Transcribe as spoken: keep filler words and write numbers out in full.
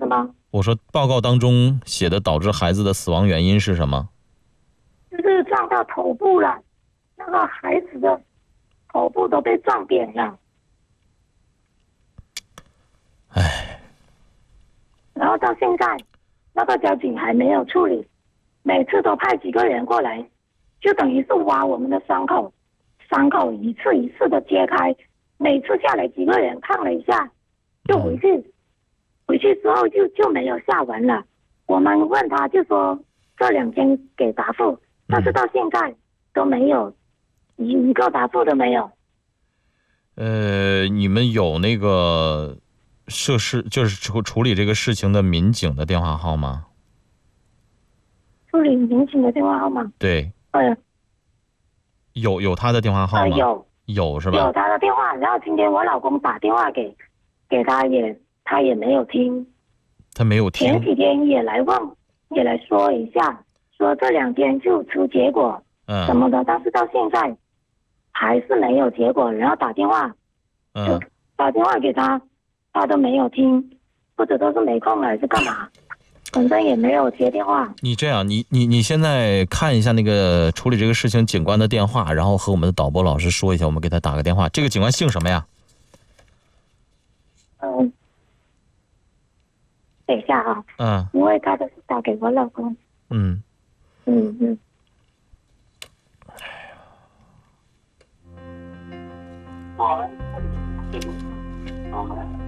什么？ 我说报告当中写的导致孩子的死亡原因是什么？ 就是撞到头部了，那个孩子的头部都被撞扁了。 唉。 然后到现在，那个交警还没有处理，每次都派几个人过来，就等于是挖我们的伤口，伤口一次一次的揭开，每次下来几个人看了一下，就回去，嗯、回去之后就就没有下文了。我们问他就说这两天给答复，但是到现在都没有一一个答复都没有。 呃，你们有那个涉事就是处处理这个事情的民警的电话号码？ 处理民警的电话号码？ 对。 呃， 有有他的电话号码？ 呃、有有是吧？ 有他的电话，然后今天我老公打电话给给他也他也没有听， 他没有听。 前几天也来问，也来说一下，说这两天就出结果什么的，嗯、但是到现在还是没有结果，然后打电话， 嗯， 就打电话给他，他都没有听，或者都是没空了还是干嘛，反正也没有接电话。 你这样，你你你现在看一下那个处理这个事情警官的电话，然后和我们的导播老师说一下，我们给他打个电话。这个警官姓什么呀？ 嗯，等一下啊。 嗯。 因为他都是打给我老公。 嗯。 嗯嗯。哎呀。